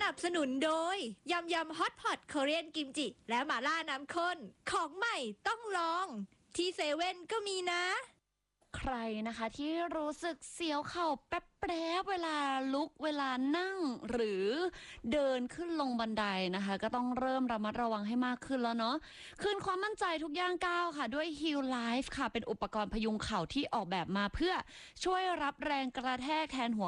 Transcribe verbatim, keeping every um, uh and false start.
นับสนุนโดยยำยำฮอตพอตคอเรียนกิมจิและหม่าล่าน้ำข้นของใหม่ต้องลองที่เซเว่นก็มีนะใครนะคะที่รู้สึกเสียวเข่าแป๊บแป๊บเวลาลุกเวลานั่งหรือเดินขึ้นลงบันไดนะคะก็ต้องเริ่มระมัดระวังให้มากขึ้นแล้วเนาะคืนความมั่นใจทุกย่างก้าวค่ะด้วย Heal Life ค่ะเป็นอุปกรณ์พยุงเข่าที่ออกแบบมาเพื่อช่วยรับแรงกระแทกแทนหัว